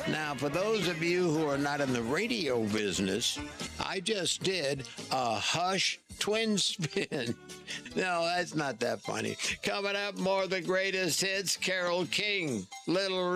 Now, for those of you who are not in the radio business, I just did a Hush twin spin. No, that's not that funny. Coming up, more of the greatest hits. Carole King, Little